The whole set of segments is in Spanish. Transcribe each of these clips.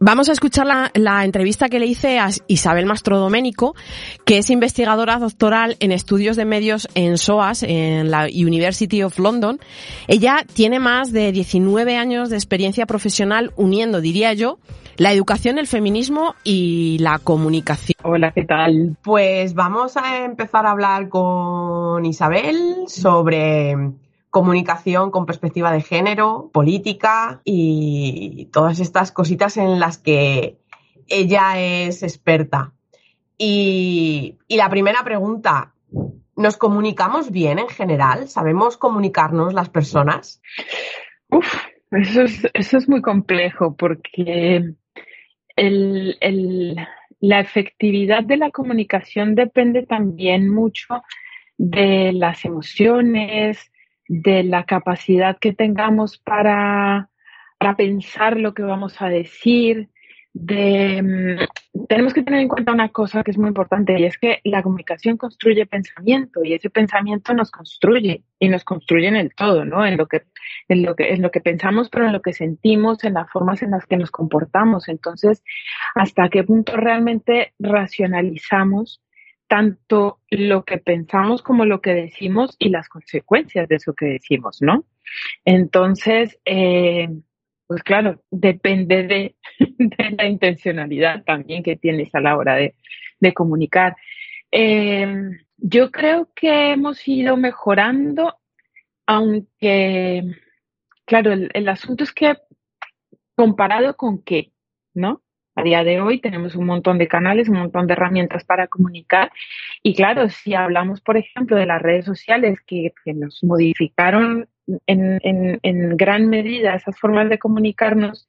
Vamos a escuchar la entrevista que le hice a Isabel Mastrodomenico, que es investigadora doctoral en estudios de medios en SOAS, en la University of London. Ella tiene más de 19 años de experiencia profesional uniendo, diría yo, la educación, el feminismo y la comunicación. Hola, ¿qué tal? Pues vamos a empezar a hablar con Isabel sobre comunicación con perspectiva de género, política y todas estas cositas en las que ella es experta. Y la primera pregunta, ¿nos comunicamos bien en general? ¿Sabemos comunicarnos las personas? Eso es muy complejo porque la efectividad de la comunicación depende también mucho de las emociones, de la capacidad que tengamos para pensar lo que vamos a decir. Tenemos que tener en cuenta una cosa que es muy importante, y es que la comunicación construye pensamiento, y ese pensamiento nos construye y nos construye en el todo, ¿no? En lo que pensamos, pero en lo que sentimos, en las formas en las que nos comportamos. Entonces, ¿hasta qué punto realmente racionalizamos tanto lo que pensamos como lo que decimos y las consecuencias de eso que decimos, ¿no? Entonces, pues claro, depende de la intencionalidad también que tienes a la hora de comunicar. Yo creo que hemos ido mejorando, aunque, claro, el asunto es que comparado con qué, ¿no? A día de hoy tenemos un montón de canales, un montón de herramientas para comunicar. Y claro, si hablamos, por ejemplo, de las redes sociales que nos modificaron en gran medida esas formas de comunicarnos,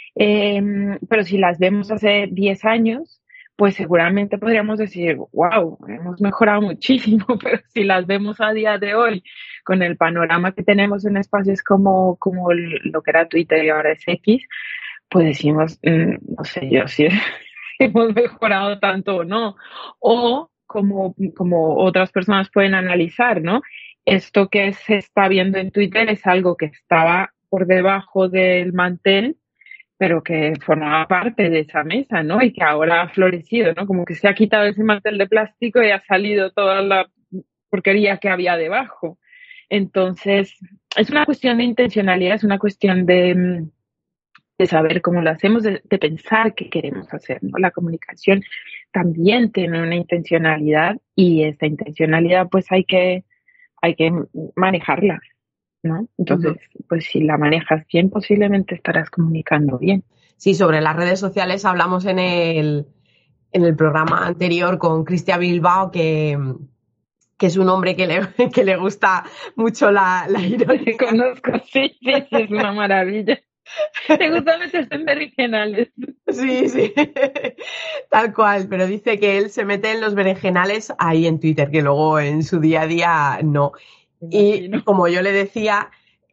pero si las vemos hace 10 años, pues seguramente podríamos decir, wow, hemos mejorado muchísimo, pero si las vemos a día de hoy, con el panorama que tenemos en espacios como lo que era Twitter y ahora es X, pues decimos, no sé yo si hemos mejorado tanto o no. O como otras personas pueden analizar, ¿no? Esto que se está viendo en Twitter es algo que estaba por debajo del mantel, pero que formaba parte de esa mesa, ¿no? Y que ahora ha florecido, ¿no? Como que se ha quitado ese mantel de plástico y ha salido toda la porquería que había debajo. Entonces, es una cuestión de intencionalidad, es una cuestión de saber cómo lo hacemos, de pensar qué queremos hacer, ¿no? La comunicación también tiene una intencionalidad, y esta intencionalidad pues hay que manejarla, ¿no? Entonces, pues si la manejas bien, posiblemente estarás comunicando bien. Sí, sobre las redes sociales hablamos en el programa anterior con Cristian Bilbao, que es un hombre que le gusta mucho la ironía. Conozco, sí, es una maravilla. Te gusta meterse en berenjenales. Sí, tal cual, pero dice que él se mete en los berenjenales ahí en Twitter, que luego en su día a día no. Y como yo le decía,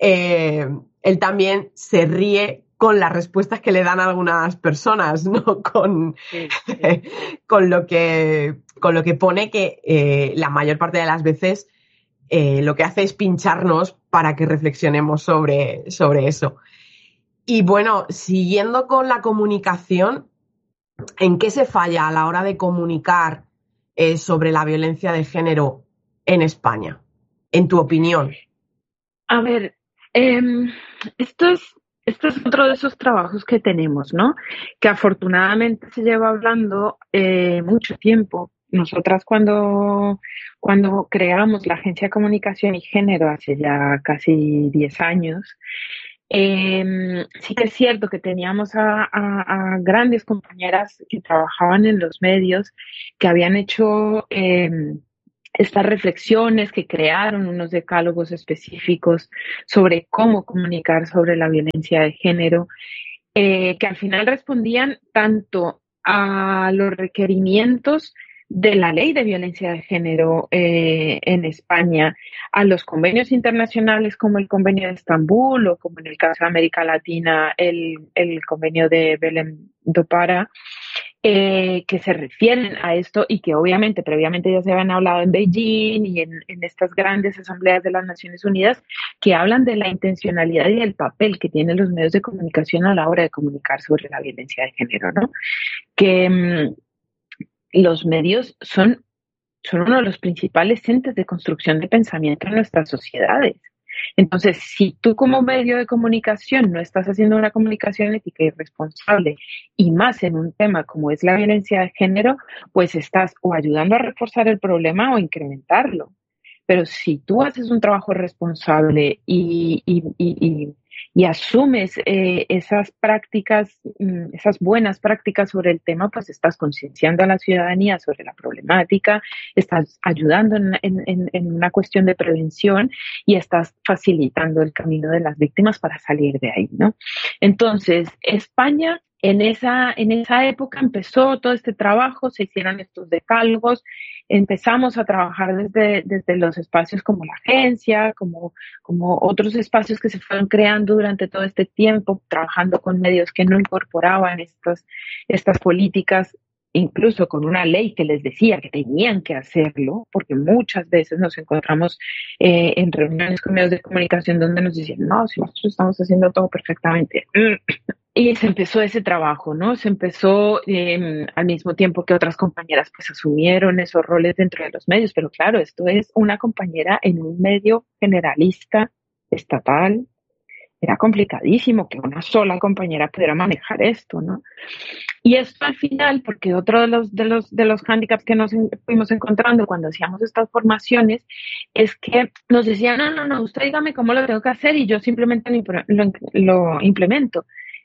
él también se ríe con las respuestas que le dan algunas personas, ¿no? Con lo que pone, que la mayor parte de las veces lo que hace es pincharnos para que reflexionemos sobre eso. Y bueno, siguiendo con la comunicación, ¿en qué se falla a la hora de comunicar sobre la violencia de género en España, en tu opinión? A ver, esto es otro de esos trabajos que tenemos, ¿no? Que afortunadamente se lleva hablando mucho tiempo. Nosotras cuando creamos la Agencia de Comunicación y Género hace ya casi 10 años, sí que es cierto que teníamos a grandes compañeras que trabajaban en los medios, que habían hecho estas reflexiones, que crearon unos decálogos específicos sobre cómo comunicar sobre la violencia de género, que al final respondían tanto a los requerimientos de la ley de violencia de género en España, a los convenios internacionales como el convenio de Estambul, o como en el caso de América Latina el convenio de Belém do Pará, que se refieren a esto y que obviamente previamente ya se habían hablado en Beijing y en estas grandes asambleas de las Naciones Unidas, que hablan de la intencionalidad y el papel que tienen los medios de comunicación a la hora de comunicar sobre la violencia de género, ¿no? Que los medios son uno de los principales entes de construcción de pensamiento en nuestras sociedades. Entonces, si tú como medio de comunicación no estás haciendo una comunicación ética y responsable, y más en un tema como es la violencia de género, pues estás o ayudando a reforzar el problema o incrementarlo. Pero si tú haces un trabajo responsable y asumes esas prácticas, esas buenas prácticas sobre el tema, pues estás concienciando a la ciudadanía sobre la problemática, estás ayudando en una cuestión de prevención y estás facilitando el camino de las víctimas para salir de ahí, ¿no? Entonces, España en esa época empezó todo este trabajo, se hicieron estos decálogos, empezamos a trabajar desde los espacios como la agencia, como otros espacios que se fueron creando durante todo este tiempo, trabajando con medios que no incorporaban estas políticas, incluso con una ley que les decía que tenían que hacerlo, porque muchas veces nos encontramos en reuniones con medios de comunicación donde nos decían, no, si nosotros estamos haciendo todo perfectamente. Y se empezó ese trabajo, ¿no? Se empezó al mismo tiempo que otras compañeras pues asumieron esos roles dentro de los medios, pero claro, esto es una compañera en un medio generalista, estatal. Era complicadísimo que una sola compañera pudiera manejar esto, ¿no? Y esto al final, porque otro de los hándicaps que nos fuimos encontrando cuando hacíamos estas formaciones es que nos decían, no, usted dígame cómo lo tengo que hacer y yo simplemente lo implemento.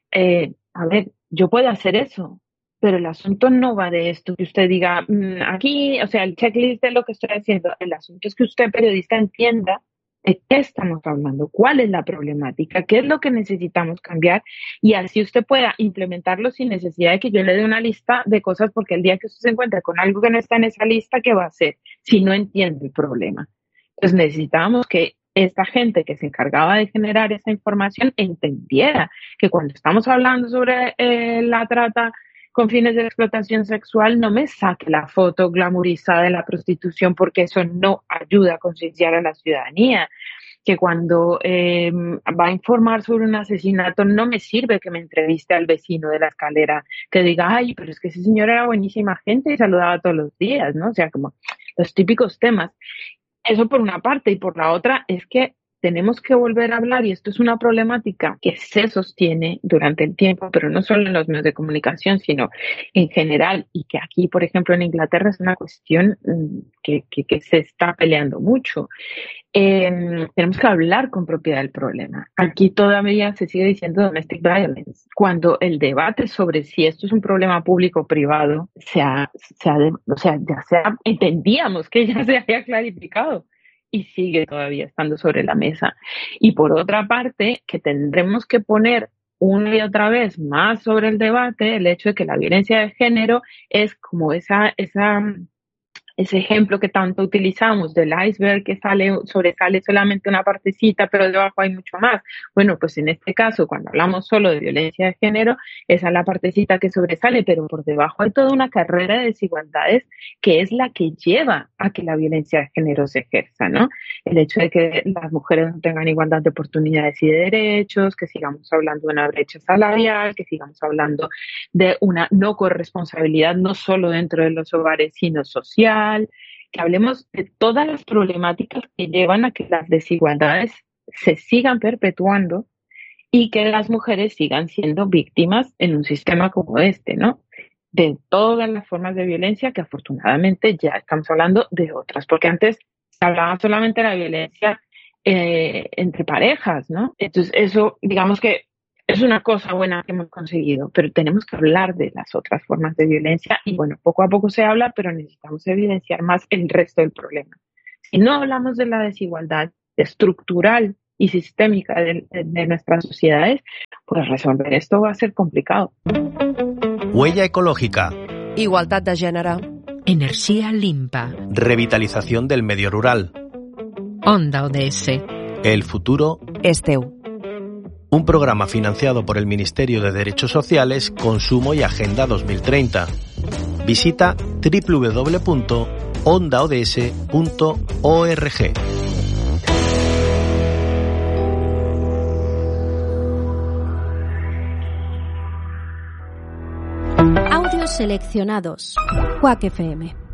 A ver, yo puedo hacer eso, pero el asunto no va de esto que usted diga aquí, o sea, el checklist de lo que estoy haciendo. El asunto es que usted, periodista, entienda de qué estamos hablando, cuál es la problemática, qué es lo que necesitamos cambiar y así usted pueda implementarlo sin necesidad de que yo le dé una lista de cosas, porque el día que usted se encuentre con algo que no está en esa lista, ¿qué va a hacer si no entiende el problema? Entonces necesitábamos que esta gente que se encargaba de generar esa información entendiera que cuando estamos hablando sobre la trata con fines de explotación sexual, no me saque la foto glamorizada de la prostitución, porque eso no ayuda a concienciar a la ciudadanía. Que cuando va a informar sobre un asesinato, no me sirve que me entreviste al vecino de la escalera, que diga, ay, pero es que ese señor era buenísima gente y saludaba todos los días, ¿no? O sea, como los típicos temas. Eso por una parte, y por la otra es que tenemos que volver a hablar, y esto es una problemática que se sostiene durante el tiempo, pero no solo en los medios de comunicación, sino en general, y que aquí, por ejemplo, en Inglaterra es una cuestión que se está peleando mucho. Tenemos que hablar con propiedad del problema. Aquí todavía se sigue diciendo domestic violence, cuando el debate sobre si esto es un problema público o privado, entendíamos que ya se había clarificado y sigue todavía estando sobre la mesa. Y por otra parte, que tendremos que poner una y otra vez más sobre el debate el hecho de que la violencia de género es como ese ejemplo que tanto utilizamos del iceberg que sobresale solamente una partecita, pero debajo hay mucho más. Bueno, pues en este caso, cuando hablamos solo de violencia de género, esa es la partecita que sobresale, pero por debajo hay toda una carrera de desigualdades que es la que lleva a que la violencia de género se ejerza, ¿no? El hecho de que las mujeres no tengan igualdad de oportunidades y de derechos, que sigamos hablando de una brecha salarial, que sigamos hablando de una no corresponsabilidad, no solo dentro de los hogares, sino social, que hablemos de todas las problemáticas que llevan a que las desigualdades se sigan perpetuando y que las mujeres sigan siendo víctimas en un sistema como este, ¿no? De todas las formas de violencia, que afortunadamente ya estamos hablando de otras, porque antes se hablaba solamente de la violencia entre parejas, ¿no? Entonces eso, digamos que es una cosa buena que hemos conseguido, pero tenemos que hablar de las otras formas de violencia y bueno, poco a poco se habla, pero necesitamos evidenciar más el resto del problema. Si no hablamos de la desigualdad estructural y sistémica de nuestras sociedades, pues resolver esto va a ser complicado. Huella ecológica. Igualdad de género. Energía limpa. Revitalización del medio rural. Onda ODS. El futuro és teu. un programa financiado por el Ministerio de Derechos Sociales, Consumo y Agenda 2030. Visita www.ondaods.org. Audios seleccionados. Quack FM.